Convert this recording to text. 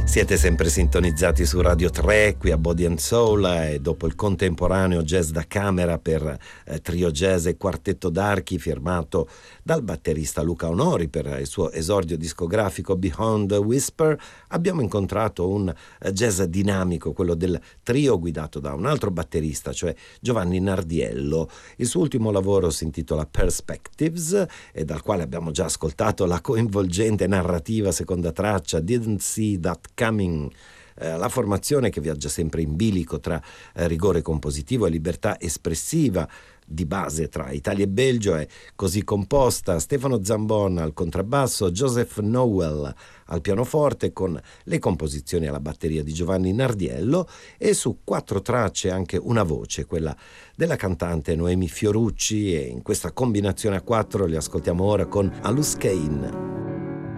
Siete sempre sintonizzati su Radio 3, qui a Body and Soul, e dopo il contemporaneo jazz da camera per trio jazz e quartetto d'archi firmato dal batterista Luca Onori per il suo esordio discografico Beyond the Whisper, abbiamo incontrato un jazz dinamico, quello del trio guidato da un altro batterista, cioè Giovanni Nardiello. Il suo ultimo lavoro si intitola Perspectives, e dal quale abbiamo già ascoltato la coinvolgente narrativa seconda traccia Didn't See That Coming. La formazione, che viaggia sempre in bilico tra rigore compositivo e libertà espressiva, di base tra Italia e Belgio, è così composta: Stefano Zambon al contrabbasso, Joseph Nowell al pianoforte, con le composizioni alla batteria di Giovanni Nardiello, e su 4 tracce anche una voce, quella della cantante Noemi Fiorucci, e in questa combinazione a 4 li ascoltiamo ora con Alus Kane.